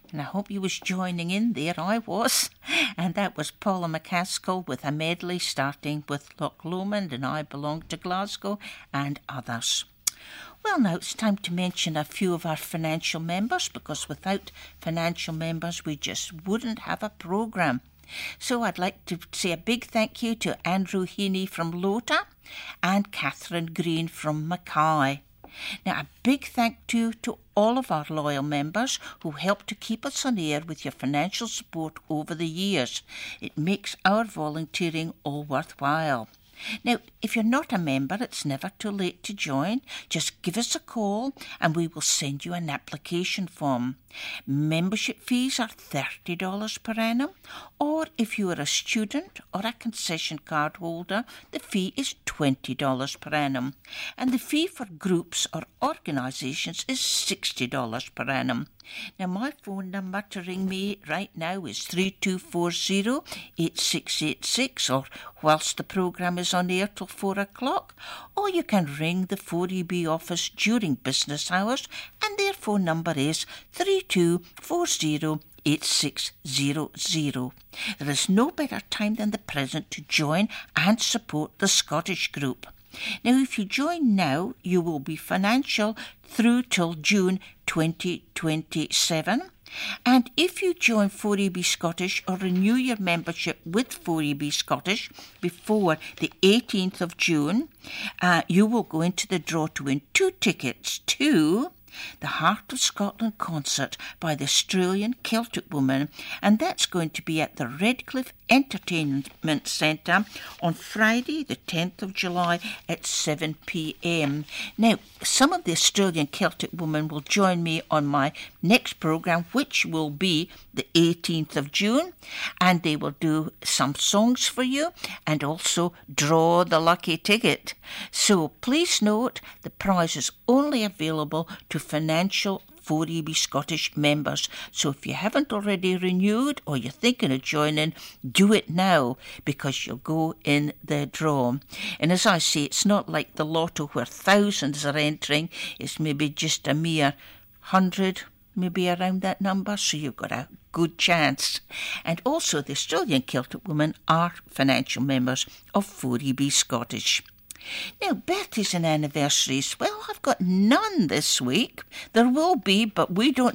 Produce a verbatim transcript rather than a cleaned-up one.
And I hope you was joining in there. I was. And that was Paula McCaskill with a medley starting with Loch Lomond and I Belong to Glasgow and others. Well, now it's time to mention a few of our financial members, because without financial members we just wouldn't have a programme. So I'd like to say a big thank you to Andrew Heaney from Lota and Catherine Green from Mackay. Now, a big thank you to all of our loyal members who help to keep us on air with your financial support over the years. It makes our volunteering all worthwhile. Now, if you're not a member, it's never too late to join. Just give us a call and we will send you an application form. Membership fees are thirty dollars per annum, or if you are a student or a concession card holder, the fee is twenty dollars per annum. And the fee for groups or organisations is sixty dollars per annum. Now, my phone number to ring me right now is three two four zero, eight six eight six, or whilst the programme is on air till four o'clock, or you can ring the four E B office during business hours, and their phone number is three two four zero, eight six zero zero. There is no better time than the present to join and support the Scottish group. Now, if you join now, you will be financial through till June twenty twenty-seven. And if you join four E B Scottish or renew your membership with four E B Scottish before the eighteenth of June, uh, you will go into the draw to win two tickets to the Heart of Scotland concert by the Australian Celtic Woman, and that's going to be at the Redcliffe Entertainment Centre on Friday the tenth of July at seven p.m. Now, some of the Australian Celtic Women will join me on my next programme, which will be the eighteenth of June, and they will do some songs for you and also draw the lucky ticket. So please note, the prize is only available to financial four E B Scottish members. So if you haven't already renewed or you're thinking of joining, do it now, because you'll go in the draw. And as I say, it's not like the lotto where thousands are entering. It's maybe just a mere hundred, maybe around that number, so you've got a good chance. And also the Australian Celtic Women are financial members of four E B Scottish. Now, birthdays and anniversaries, well, I've got none this week. There will be, but we don't